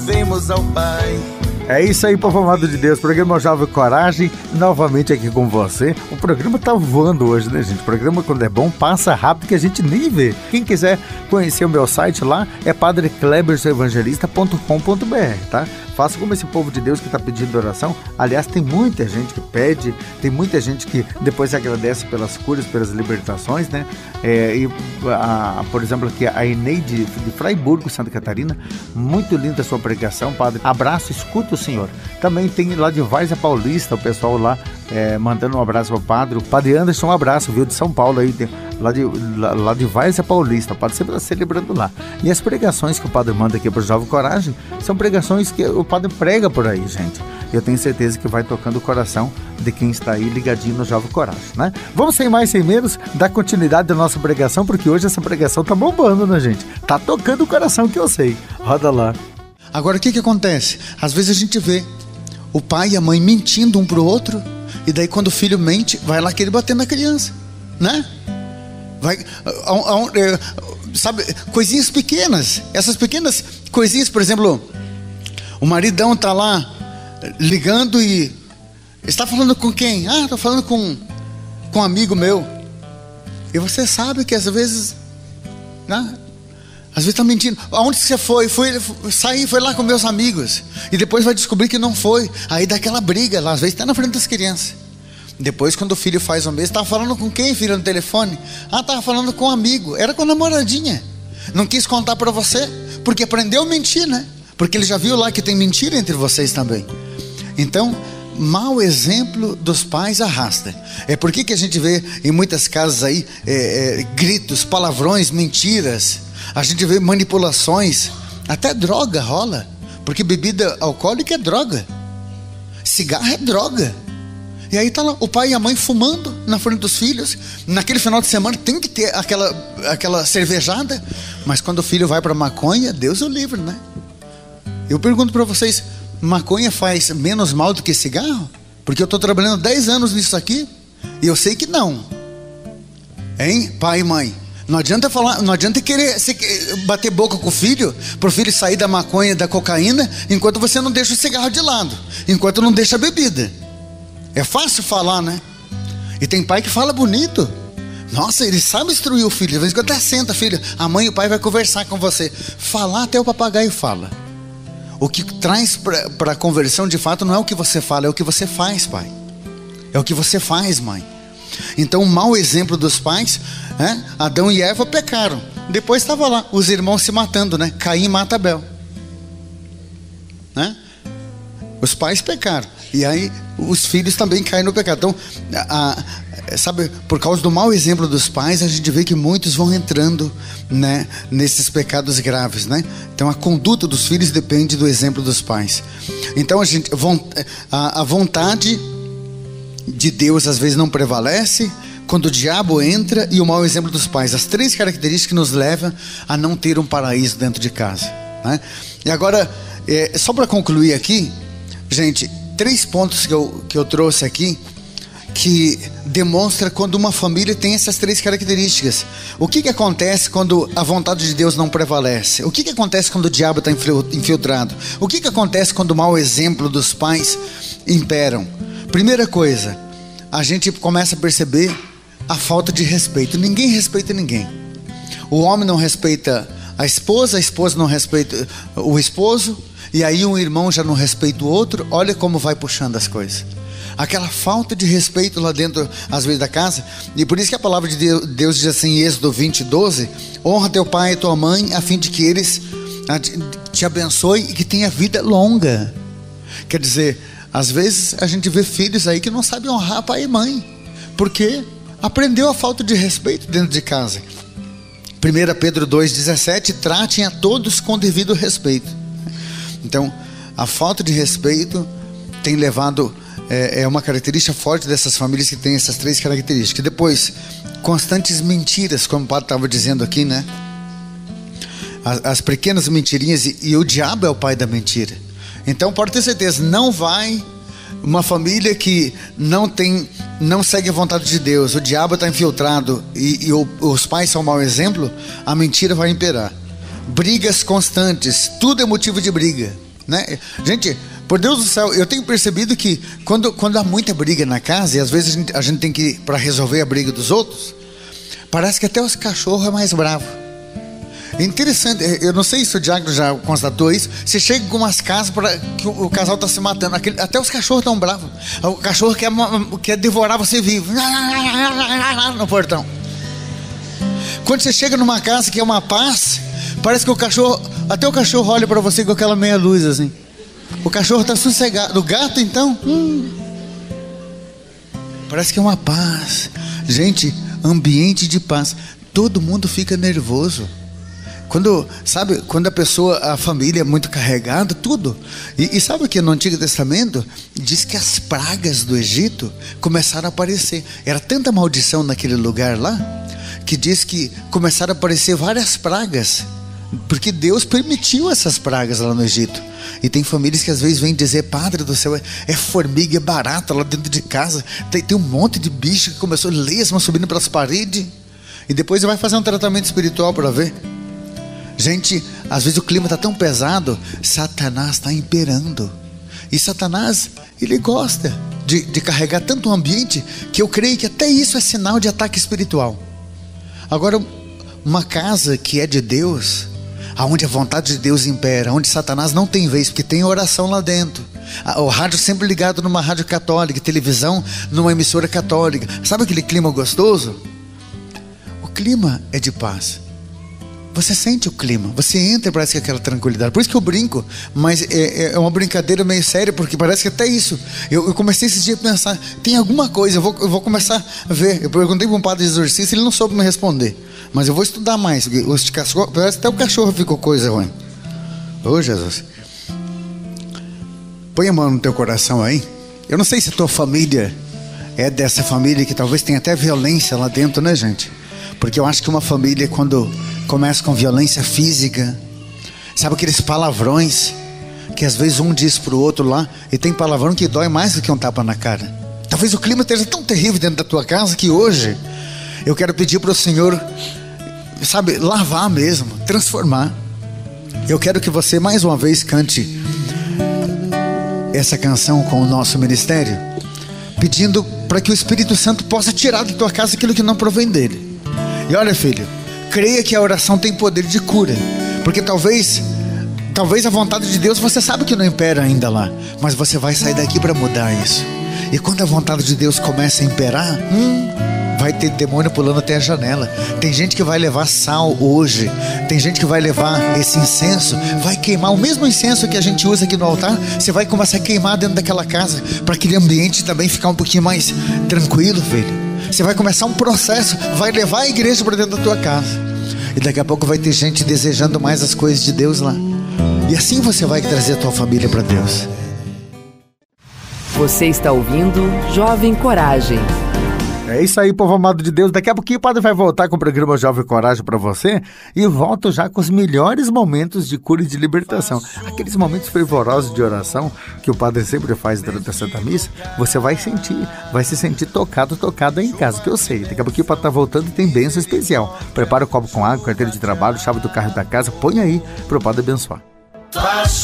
Vemos ao Pai. É isso aí, povo amado de Deus. Programa Jovem Coragem, novamente aqui com você. O programa tá voando hoje, né, gente? O programa, quando é bom, passa rápido que a gente nem vê. Quem quiser conhecer o meu site lá é padreklebersoevangelista.com.br, tá? Faça como esse povo de Deus que está pedindo oração. Aliás, tem muita gente que pede, tem muita gente que depois agradece pelas curas, pelas libertações, né? Por exemplo, aqui a Eneide de Fraiburgo, Santa Catarina, muito linda a sua pregação, padre. Abraço, escuta o Senhor. Também tem lá de Várzea Paulista, o pessoal lá mandando um abraço ao padre. O padre Anderson, um abraço, viu? De São Paulo aí, lá de Várzea Paulista, o padre sempre está celebrando lá. E as pregações que o padre manda aqui para o Jovem Coragem são pregações que o padre prega por aí, gente. Eu tenho certeza que vai tocando o coração de quem está aí ligadinho no Jovem Coragem, né? Vamos sem mais, sem menos, dar continuidade da nossa pregação, porque hoje essa pregação tá bombando, né, gente? Tá tocando o coração, que eu sei. Roda lá. Agora, o que acontece? Às vezes a gente vê o pai e a mãe mentindo um pro outro, e daí quando o filho mente, vai lá querer bater na criança, né? Sabe, coisinhas pequenas. Essas pequenas coisinhas, por exemplo, o maridão tá lá ligando e está falando com quem? Ah, tô falando com um amigo meu. E você sabe que às vezes, né? Às vezes tá mentindo. Aonde você foi? Foi lá com meus amigos. E depois vai descobrir que não foi. Aí dá aquela briga lá, às vezes tá na frente das crianças. Depois, quando o filho faz o mesmo, tava falando com quem, filho, no telefone? Ah, tava falando com um amigo. Era com a namoradinha. Não quis contar para você, porque aprendeu a mentir, né? Porque ele já viu lá que tem mentira entre vocês também. Então, mau exemplo dos pais arrasta. É por que a gente vê em muitas casas aí gritos, palavrões, mentiras. A gente vê manipulações. Até droga rola. Porque bebida alcoólica é droga. Cigarro é droga. E aí tá lá o pai e a mãe fumando na frente dos filhos. Naquele final de semana tem que ter aquela cervejada. Mas quando o filho vai para maconha, Deus o livre, né? Eu pergunto para vocês, maconha faz menos mal do que cigarro? Porque eu estou trabalhando 10 anos nisso aqui e eu sei que não. Hein, pai e mãe? Não adianta falar, não adianta querer bater boca com o filho, para o filho sair da maconha, da cocaína, enquanto você não deixa o cigarro de lado, enquanto não deixa a bebida. É fácil falar, né? E tem pai que fala bonito. Nossa, ele sabe instruir o filho. De vez em quando até senta, filho. A mãe e o pai vai conversar com você. Falar até o papagaio fala. O que traz para a conversão de fato não é o que você fala, é o que você faz, pai. É o que você faz, mãe. Então, o mau exemplo dos pais, né? Adão e Eva pecaram. Depois estava lá, os irmãos se matando, né? Caim mata Abel, né? Os pais pecaram. E aí os filhos também caem no pecado. Então, sabe, por causa do mau exemplo dos pais, a gente vê que muitos vão entrando, né, nesses pecados graves, né? Então a conduta dos filhos depende do exemplo dos pais. Então a vontade de Deus às vezes não prevalece quando o diabo entra, e o mau exemplo dos pais. As 3 características que nos levam a não ter um paraíso dentro de casa, né? E agora, só para concluir aqui, gente, 3 pontos que eu trouxe aqui que demonstra quando uma família tem essas 3 características. O que acontece quando a vontade de Deus não prevalece? O que acontece quando o diabo está infiltrado? O que acontece quando o mau exemplo dos pais imperam? Primeira coisa, a gente começa a perceber a falta de respeito. Ninguém respeita ninguém. O homem não respeita a esposa não respeita o esposo, e aí um irmão já não respeita o outro. Olha como vai puxando as coisas. Aquela falta de respeito lá dentro, às vezes, da casa. E por isso que a palavra de Deus diz assim, em Êxodo 20:12: honra teu pai e tua mãe, a fim de que eles te abençoem e que tenha vida longa. Quer dizer, às vezes a gente vê filhos aí que não sabem honrar pai e mãe, porque aprendeu a falta de respeito dentro de casa. 1 Pedro 2,17: tratem a todos com devido respeito. Então, a falta de respeito tem levado, é uma característica forte dessas famílias que tem essas 3 características. Depois, constantes mentiras, como o padre estava dizendo aqui, né? As pequenas mentirinhas, e o diabo é o pai da mentira. Então, pode ter certeza, não vai uma família que não segue a vontade de Deus, o diabo está infiltrado e os pais são um mau exemplo, a mentira vai imperar. Brigas constantes, tudo é motivo de briga. né? Gente, por Deus do céu, eu tenho percebido que quando há muita briga na casa, e às vezes a gente tem que ir para resolver a briga dos outros, parece que até os cachorros é mais bravo. É interessante, eu não sei se o Diácono já constatou isso. Você chega em algumas casas que o casal está se matando, até os cachorros estão bravos. O cachorro quer devorar você vivo no portão. Quando você chega numa casa que é uma paz, parece que até o cachorro olha para você com aquela meia luz assim. O cachorro está sossegado. O gato então, parece que é uma paz. Gente, ambiente de paz. Todo mundo fica nervoso. Quando a família é muito carregada, tudo. E sabe o que no Antigo Testamento diz que as pragas do Egito começaram a aparecer. Era tanta maldição naquele lugar lá, que diz que começaram a aparecer várias pragas, porque Deus permitiu essas pragas lá no Egito. E tem famílias que às vezes vêm dizer: Padre do céu, é formiga, é barata lá dentro de casa, tem um monte de bicho que começou lesma subindo pelas paredes. E depois você vai fazer um tratamento espiritual para ver. Gente, às vezes o clima está tão pesado, Satanás está imperando. E Satanás, ele gosta de carregar tanto o ambiente, que eu creio que até isso é sinal de ataque espiritual. Agora, uma casa que é de Deus, aonde a vontade de Deus impera, onde Satanás não tem vez, porque tem oração lá dentro, o rádio sempre ligado numa rádio católica, televisão numa emissora católica. Sabe aquele clima gostoso? O clima é de paz. Você sente o clima, você entra e parece que é aquela tranquilidade. Por isso que eu brinco, mas é uma brincadeira meio séria, porque parece que até isso. Eu comecei esses dias a pensar, tem alguma coisa, eu vou começar a ver. Eu perguntei para um padre de exorcista, ele não soube me responder, mas eu vou estudar mais. Parece que até o cachorro ficou coisa ruim. Ô Jesus, põe a mão no teu coração aí. Eu não sei se a tua família é dessa família que talvez tenha até violência lá dentro, né, gente? Porque eu acho que uma família, quando começa com violência física, sabe aqueles palavrões que às vezes um diz pro outro lá, e tem palavrão que dói mais do que um tapa na cara. Talvez o clima esteja tão terrível dentro da tua casa que hoje eu quero pedir para o Senhor, sabe, lavar mesmo, transformar. Eu quero que você mais uma vez cante essa canção com o nosso ministério, pedindo para que o Espírito Santo possa tirar da tua casa aquilo que não provém dele. E olha, filho, creia que a oração tem poder de cura, porque talvez a vontade de Deus você sabe que não impera ainda lá, mas você vai sair daqui para mudar isso. E quando a vontade de Deus começa a imperar, vai ter demônio pulando até a janela. Tem gente que vai levar sal hoje, tem gente que vai levar esse incenso, vai queimar o mesmo incenso que a gente usa aqui no altar. Você vai começar a queimar dentro daquela casa, para aquele ambiente também ficar um pouquinho mais tranquilo, filho. Você vai começar um processo, vai levar a igreja para dentro da tua casa, e daqui a pouco vai ter gente desejando mais as coisas de Deus lá. E assim você vai trazer a tua família para Deus. Você está ouvindo Jovem Coragem. É isso aí, povo amado de Deus. Daqui a pouquinho o padre vai voltar com o programa Jovem Coragem para você, e volto já com os melhores momentos de cura e de libertação. Aqueles momentos fervorosos de oração que o padre sempre faz durante a Santa Missa. Você vai se sentir tocado aí em casa, que eu sei. Daqui a pouquinho o padre tá voltando e tem bênção especial. Prepara o copo com água, carteira de trabalho, chave do carro da casa, põe aí para o padre abençoar.